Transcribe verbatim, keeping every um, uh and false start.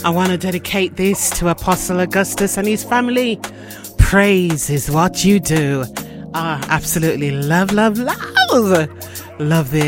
I want to dedicate this to Apostle Augustus and his family. Praise is what you do. Ah, absolutely love, love, love. Love this.